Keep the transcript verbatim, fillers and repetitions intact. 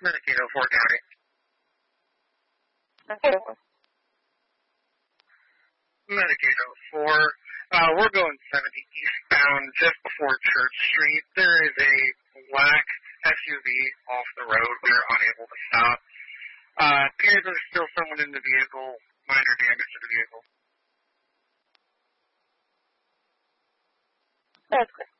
Medicaid oh four County. Okay. Medicaid oh four. Uh, we're going seventy eastbound just before Church Street. There is a black S U V off the road. We are unable to stop. Uh, appears there's still someone in the vehicle. Minor damage to the vehicle. That's good.